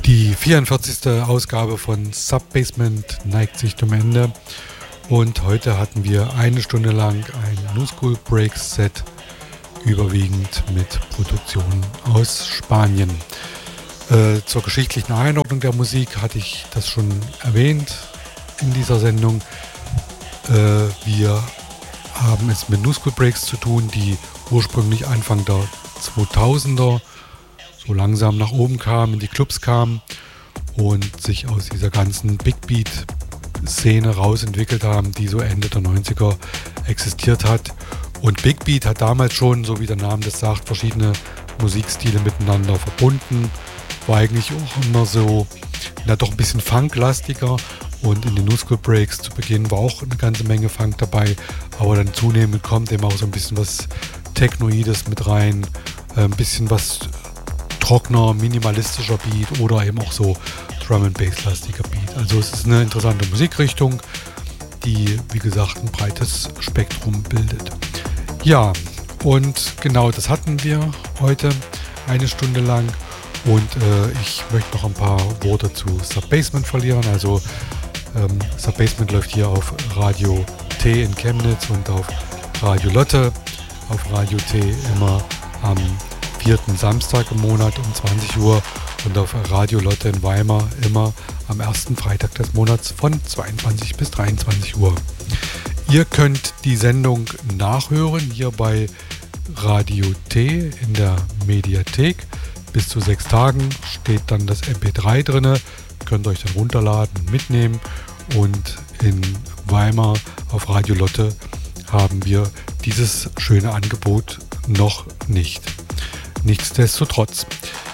Die 44. Ausgabe von Subbasement neigt sich zum Ende und heute hatten wir eine Stunde lang ein New School Breaks Set, überwiegend mit Produktionen aus Spanien. Zur geschichtlichen Einordnung der Musik hatte ich das schon erwähnt in dieser Sendung. Wir haben es mit New School Breaks zu tun, die ursprünglich Anfang der 2000er so langsam nach oben kamen, in die Clubs kamen und sich aus dieser ganzen Big Beat Szene rausentwickelt haben, die so Ende der 90er existiert hat. Und Big Beat hat damals schon, so wie der Name das sagt, verschiedene Musikstile miteinander verbunden. War eigentlich auch immer so, doch ein bisschen funklastiger. Und in den New School Breaks zu Beginn war auch eine ganze Menge Funk dabei. Aber dann zunehmend kommt eben auch so ein bisschen was Technoides mit rein. Ein bisschen was trockener, minimalistischer Beat oder eben auch so Drum-and-Bass-lastiger Beat. Also es ist eine interessante Musikrichtung, die, wie gesagt, ein breites Spektrum bildet. Ja, und genau das hatten wir heute eine Stunde lang. Und ich möchte noch ein paar Worte zu Subbasement verlieren. Also Subbasement läuft hier auf Radio T in Chemnitz und auf Radio Lotte. Auf Radio T immer am 4. Samstag im Monat um 20 Uhr und auf Radio Lotte in Weimar immer am 1. Freitag des Monats von 22 bis 23 Uhr. Ihr könnt die Sendung nachhören hier bei Radio T in der Mediathek. Bis zu 6 Tagen steht dann das MP3 drin. Könnt euch dann runterladen und mitnehmen. Und in Weimar auf Radio Lotte haben wir dieses schöne Angebot noch nicht. Nichtsdestotrotz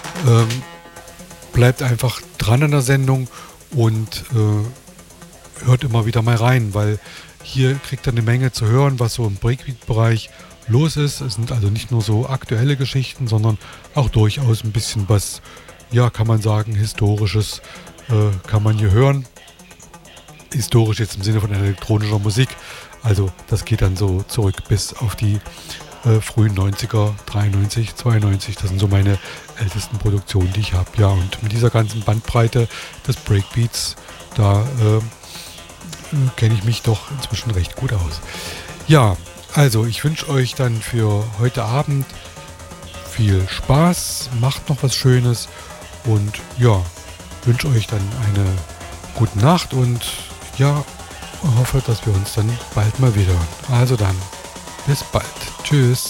bleibt einfach dran an der Sendung und hört immer wieder mal rein, weil hier kriegt ihr eine Menge zu hören, was so im Breakbeat-Bereich los ist. Es sind also nicht nur so aktuelle Geschichten, sondern auch durchaus ein bisschen was, ja, kann man sagen, Historisches kann man hier hören. Historisch jetzt im Sinne von elektronischer Musik. Also das geht dann so zurück bis auf die frühen 90er, 93, 92. Das sind so meine ältesten Produktionen, die ich habe. Ja, und mit dieser ganzen Bandbreite des Breakbeats, da kenne ich mich doch inzwischen recht gut aus. Ja, also ich wünsche euch dann für heute Abend viel Spaß, macht noch was Schönes und ja, wünsche euch dann eine gute Nacht und ja, hoffe, dass wir uns dann bald mal wieder hören. Also dann, bis bald. Tschüss.